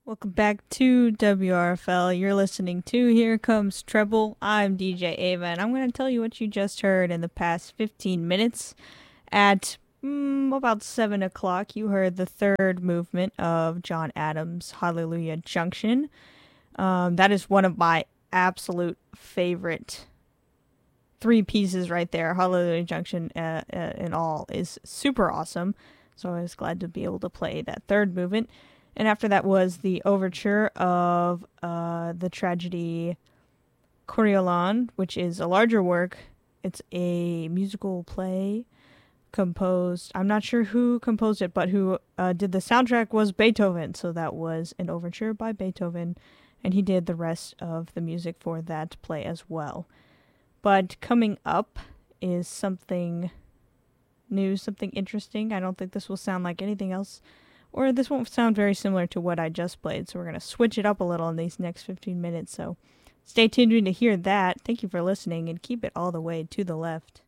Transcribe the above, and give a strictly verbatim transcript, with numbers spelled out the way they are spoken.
Welcome back to W R F L. You're listening to Here Comes Treble. I'm D J Ava, and I'm going to tell you what you just heard in the past fifteen minutes. At mm, about seven o'clock, you heard the third movement of John Adams' Hallelujah Junction. Um, that is one of my absolute favorite three pieces right there. Hallelujah Junction uh, uh, in all is super awesome. So I was glad to be able to play that third movement. And after that was the overture of uh, the tragedy Coriolan, which is a larger work. It's a musical play composed. I'm not sure who composed it, but who uh, did the soundtrack was Beethoven. So that was an overture by Beethoven, and he did the rest of the music for that play as well. But coming up is something new, something interesting. I don't think this will sound like anything else. Or this won't sound very similar to what I just played, so we're going to switch it up a little in these next fifteen minutes. So stay tuned to hear that. Thank you for listening, and keep it all the way to the left.